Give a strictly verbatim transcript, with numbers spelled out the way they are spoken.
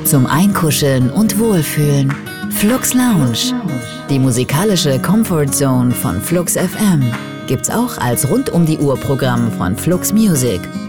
Zum Einkuscheln und Wohlfühlen. Flux Lounge. Die musikalische Comfort Zone von Flux F M gibt's auch als Rund-um-die-Uhr-Programm von Flux Music.